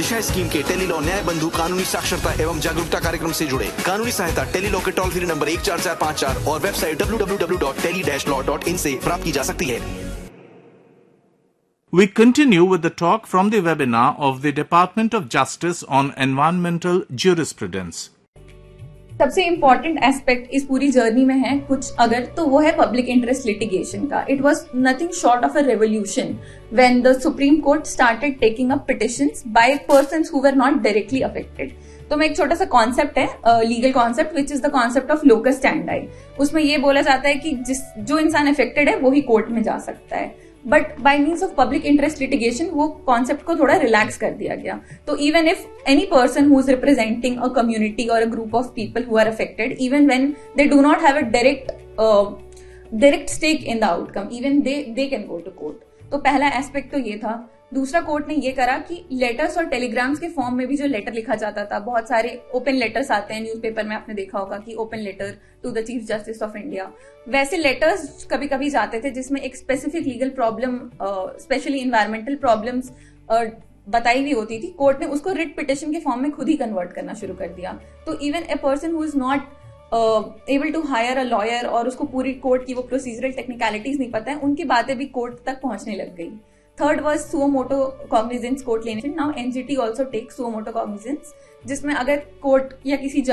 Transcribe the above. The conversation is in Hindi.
दिशा स्कीम के टेलीलॉ न्याय बंधु कानूनी साक्षरता एवं जागरूकता कार्यक्रम से जुड़े। कानूनी सहायता टेलीलॉ के टोल फ्री नंबर 14454 और वेबसाइट www.tele-law.in से प्राप्त की जा सकती है। We continue with the talk from the webinar of the Department of Justice on Environmental Jurisprudence. सबसे इम्पॉर्टेंट एस्पेक्ट इस पूरी जर्नी में है कुछ अगर तो वो है पब्लिक इंटरेस्ट लिटिगेशन का। It was nothing short of a revolution when the supreme court started taking up petitions bye persons who were not directly affected. तो मैं एक छोटा सा कॉन्सेप्ट है legal concept which is the concept of locus standi. उसमें ये बोला जाता है कि जो इंसान अफेक्टेड है वो ही कोर्ट में जा सकता है, but by means of public interest litigation वो कॉन्सेप्ट को थोड़ा रिलैक्स कर दिया गया। तो even if any person who is representing a community और a group of people who are affected, even when they do not have a direct stake in the outcome, even they can go to court. तो पहला एस्पेक्ट तो ये था। दूसरा कोर्ट ने ये करा कि लेटर्स और टेलीग्राम्स के फॉर्म में भी जो लेटर लिखा जाता था, बहुत सारे ओपन लेटर्स आते हैं न्यूज़पेपर में, आपने देखा होगा कि open letter to the chief justice of India, वैसे लेटर्स कभी कभी जाते थे जिसमें एक specific legal problem, specially environmental problems बताई हुई होती थी। कोर्ट ने उसको रिट पिटिशन के फॉर्म में खुद ही कन्वर्ट करना शुरू कर दिया। तो even a person who is not able to hire a lawyer और उसको पूरी कोर्ट की वो प्रोसीजरल टेक्निकलिटीज नहीं पता है, उनकी बातें भी कोर्ट तक पहुंचने लग गई। Third was suo motu cognizance court लेने। Now NGT also take suo motu cognizance, जिसमें अगर कोर्ट या किसी